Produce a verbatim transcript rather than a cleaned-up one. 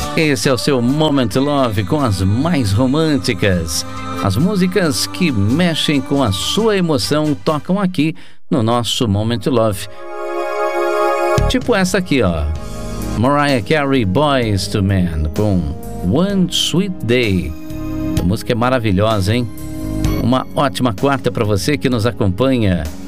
Esse é o seu Moment Love com as mais românticas. As músicas que mexem com a sua emoção tocam aqui no nosso Moment Love. Tipo essa aqui, ó. Mariah Carey, Boyz two Men, com One Sweet Day. A música é maravilhosa, hein? Uma ótima quarta para você que nos acompanha